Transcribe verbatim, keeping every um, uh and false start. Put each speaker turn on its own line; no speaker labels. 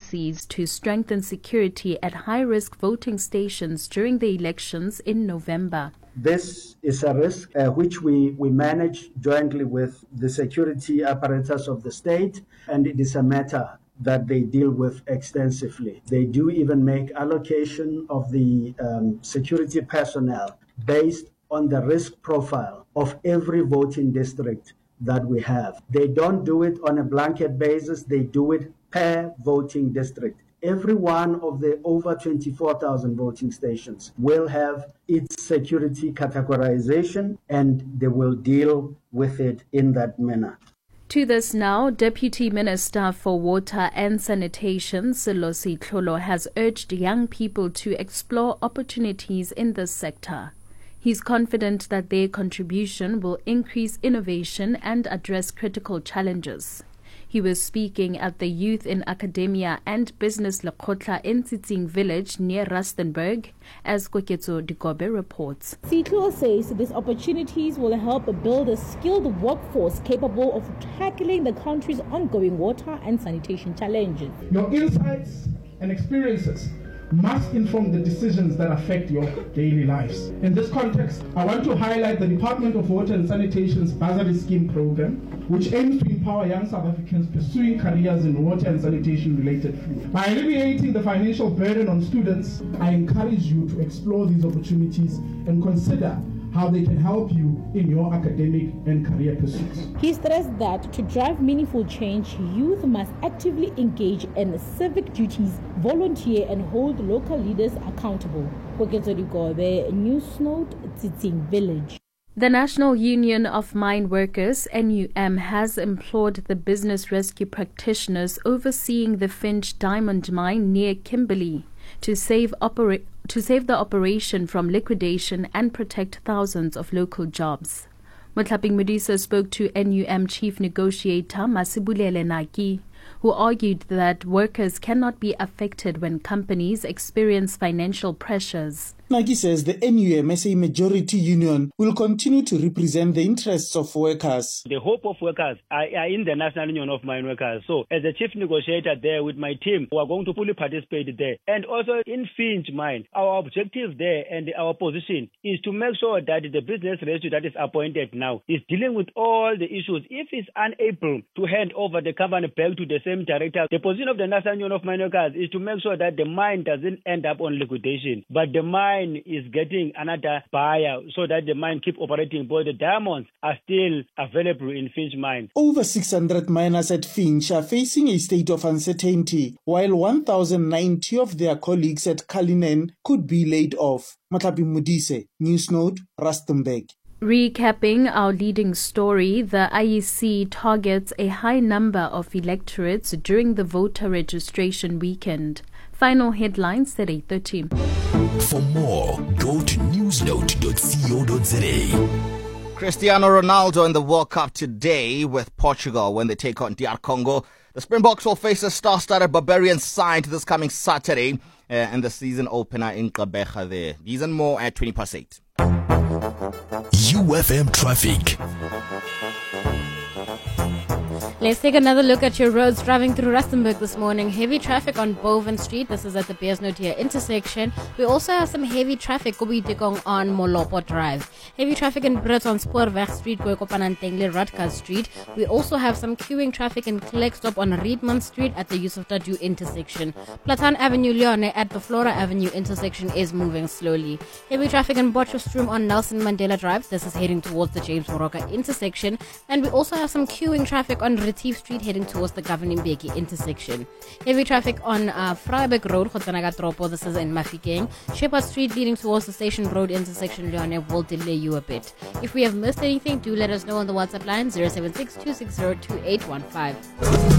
agencies to strengthen security at high-risk voting stations during the elections in November.
This is a risk uh, which we, we manage jointly with the security apparatus of the state, and it is a matter that they deal with extensively. They do even make allocation of the um, security personnel based on the risk profile of every voting district that we have. They don't do it on a blanket basis, they do it per voting district. Every one of the over twenty-four thousand voting stations will have its security categorization, and they will deal with it in that manner.
To this now, Deputy Minister for Water and Sanitation, Selosi Tlholo, has urged young people to explore opportunities in this sector. He's confident that their contribution will increase innovation and address critical challenges. He was speaking at the Youth in Academia and Business Lekgotla in Tshitsing Village near Rustenburg, as Kweketso Dikobe reports.
Sitlo says these opportunities will help build a skilled workforce capable of tackling the country's ongoing water and sanitation challenges.
Your insights and experiences must inform the decisions that affect your daily lives. In this context, I want to highlight the Department of Water and Sanitation's Bursary Scheme program, which aims to empower young South Africans pursuing careers in water and sanitation-related fields. By alleviating the financial burden on students, I encourage you to explore these opportunities and consider how they can help you in your academic and career pursuits.
He stressed that to drive meaningful change, youth must actively engage in civic duties, volunteer, and hold local leaders accountable. News Note, Tshitsing Village.
The National Union of Mine Workers, N U M, has implored the business rescue practitioners overseeing the Finch diamond mine near Kimberley to save opera- to save the operation from liquidation and protect thousands of local jobs. Motlhaping Modise spoke to N U M Chief Negotiator Masibulele Naki, who argued that workers cannot be affected when companies experience financial pressures.
Naki says the N U M, as a majority union, will continue to represent the interests of workers.
The hope of workers are, are in the National Union of Mine Workers. So as a chief negotiator there with my team, we are going to fully participate there. And also in Finch Mine, our objective there and our position is to make sure that the business rescue that is appointed now is dealing with all the issues. If it's unable to hand over the company back to the same director, the position of the National Union of Mine Workers is to make sure that the mine doesn't end up on liquidation, but the mine is getting another buyer so that the mine keep operating, but the diamonds are still available in Finch Mine.
Over six hundred miners at Finch are facing a state of uncertainty, while one thousand ninety of their colleagues at Cullinan could be laid off. Motlhaping Modise, News Note, Rustenburg.
Recapping our leading story, the I E C targets a high number of electorates during the voter registration weekend. Final headlines at eight thirty.
For more, go to newsnote dot co dot za.
Cristiano Ronaldo in the World Cup today with Portugal when they take on D R Congo. The Springboks will face a star-studded Barbarian side this coming Saturday uh, and the season opener in Gqeberha there. These and more at twenty past eight.
U F M traffic.
Let's take another look at your roads driving through Rustenburg this morning. Heavy traffic on Boven Street. This is at the Beersnotier intersection. We also have some heavy traffic Kobitikong on Molopo Drive. Heavy traffic in Brits on Spoorweg Street, Koekopanantengle, Rutgers Street. We also have some queuing traffic in Klerksdorp on Riedman Street at the Yusuf Dadoo intersection. Platan Avenue Leone at the Flora Avenue intersection is moving slowly. Heavy traffic in Potchefstroom on Nelson Mandela Drive. This is heading towards the James Moroka intersection. And we also have some queuing traffic on Retief Street heading towards the Governing Beki intersection. Heavy traffic on uh, Vryburg Road, Gotsanaga-Tropo, this is in Mafikeng. Shepherd Street leading towards the Station Road intersection, Leone, will delay you a bit. If we have missed anything, do let us know on the WhatsApp line zero seven six two six zero two eight one five.